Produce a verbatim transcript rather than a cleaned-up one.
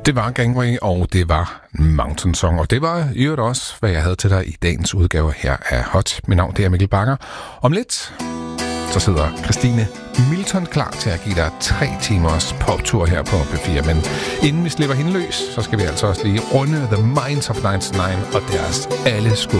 Det var Gangway, og det var Mountain Song, og det var i øvrigt også, hvad jeg havde til dig i dagens udgave her af Hot. Mit navn det er Mikkel Bakker. Om lidt, så sidder Christine Milton klar til at give dig tre timers poptur her på P fire. Men inden vi slipper hende løs, så skal vi altså også lige runde The Minds of nioghalvfems og deres Alle Sko